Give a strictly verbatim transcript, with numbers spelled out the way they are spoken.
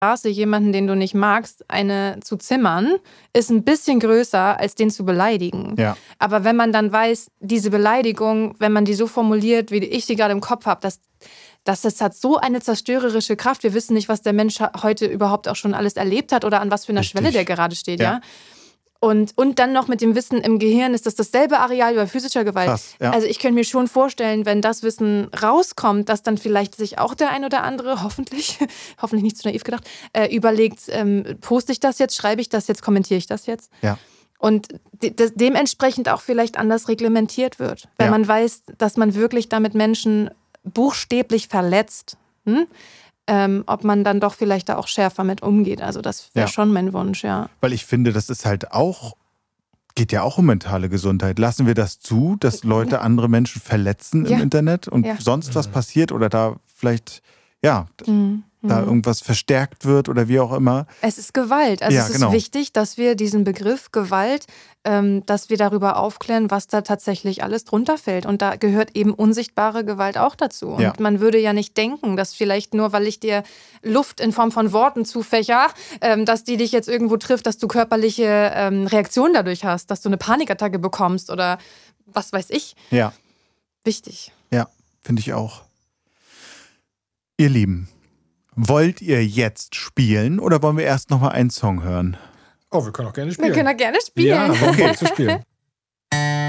Straße jemanden, den du nicht magst, eine zu zimmern, ist ein bisschen größer, als den zu beleidigen. Ja. Aber wenn man dann weiß, diese Beleidigung, wenn man die so formuliert, wie ich sie gerade im Kopf habe, dass, dass das hat so eine zerstörerische Kraft. Wir wissen nicht, was der Mensch heute überhaupt auch schon alles erlebt hat oder an was für einer Richtig. Schwelle der gerade steht. Ja. ja. Und, und dann noch mit dem Wissen im Gehirn ist das dasselbe Areal wie bei physischer Gewalt. Krass, ja. Also ich könnte mir schon vorstellen, wenn das Wissen rauskommt, dass dann vielleicht sich auch der ein oder andere, hoffentlich, hoffentlich nicht zu naiv gedacht, äh, überlegt, ähm, poste ich das jetzt, schreibe ich das jetzt, kommentiere ich das jetzt? Ja. Und de- de- dementsprechend auch vielleicht anders reglementiert wird. Wenn Ja. man weiß, dass man wirklich damit Menschen buchstäblich verletzt. Hm? Ähm, ob man dann doch vielleicht da auch schärfer mit umgeht. Also das wäre Ja. schon mein Wunsch, ja. Weil ich finde, das ist halt auch, geht ja auch um mentale Gesundheit. Lassen wir das zu, dass Leute andere Menschen verletzen im Ja. Internet und Ja. sonst was passiert oder da vielleicht, ja, Mhm. da irgendwas verstärkt wird oder wie auch immer. Es ist Gewalt. Also Ja, es ist genau. wichtig, dass wir diesen Begriff Gewalt, ähm, dass wir darüber aufklären, was da tatsächlich alles drunter fällt. Und da gehört eben unsichtbare Gewalt auch dazu. Und Ja. man würde ja nicht denken, dass vielleicht nur, weil ich dir Luft in Form von Worten zufächer, ähm, dass die dich jetzt irgendwo trifft, dass du körperliche ähm, Reaktionen dadurch hast, dass du eine Panikattacke bekommst oder was weiß ich. Ja, Wichtig. ja, finde ich auch. Ihr Lieben, wollt ihr jetzt spielen oder wollen wir erst noch mal einen Song hören? Oh, wir können auch gerne Wir spielen. können da gerne spielen. Ja, okay, zu spielen.